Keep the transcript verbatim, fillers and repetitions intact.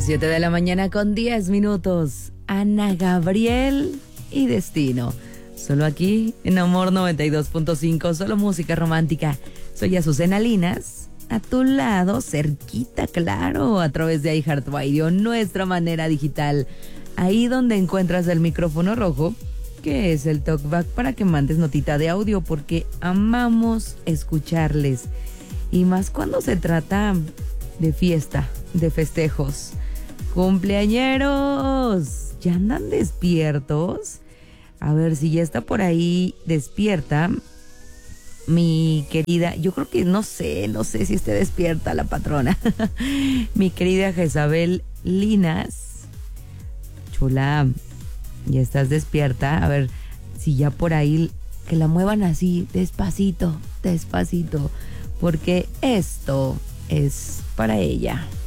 Siete de la mañana con diez minutos. Ana Gabriel y Destino. Solo aquí en Amor noventa y dos punto cinco, solo música romántica. Soy Azucena Linas, a tu lado, cerquita, claro, a través de iHeartRadio, nuestra manera digital. Ahí donde encuentras el micrófono rojo, que es el talkback, para que mandes notita de audio, porque amamos escucharles. Y más cuando se trata de fiesta, de festejos. ¡Cumpleañeros! ¿Ya andan despiertos? A ver si ya está por ahí despierta mi querida, yo creo que no sé, no sé si esté despierta la patrona. Mi querida Jezabel Linas. Chula, ya estás despierta. A ver si ya por ahí, que la muevan así, despacito, despacito, porque esto es para ella.